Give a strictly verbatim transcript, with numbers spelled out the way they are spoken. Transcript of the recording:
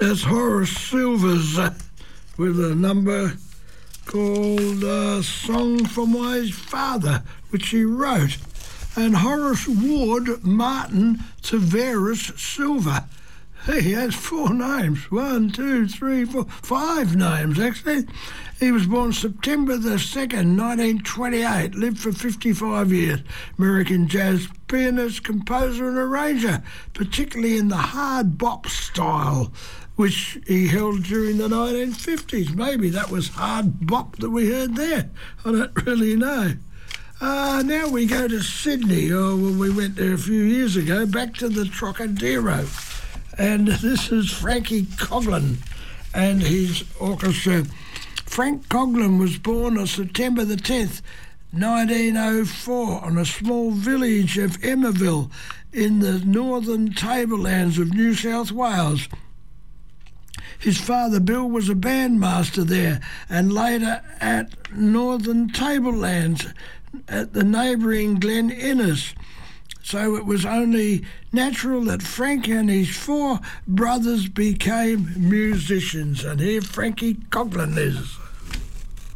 That's Horace Silvers uh, with a number called uh, Song for My Father, which he wrote. And Horace Ward Martin Tavares Silver. He has four names. One, two, three, four, five names, actually. He was born September the second, nineteen twenty-eight, lived for fifty-five years. American jazz pianist, composer and arranger, particularly in the hard bop style, which he held during the nineteen fifties. Maybe that was hard bop that we heard there. I don't really know. Uh, now we go to Sydney. Oh, well, we went there a few years ago, back to the Trocadero. And this is Frankie Coghlan and his orchestra. Frank Coghlan was born on September the tenth, nineteen oh four, on a small village of Emmaville in the northern tablelands of New South Wales. His father, Bill, was a bandmaster there and later at Northern Tablelands at the neighbouring Glen Innes. So it was only natural that Frank and his four brothers became musicians. And here Frankie Coghlan is.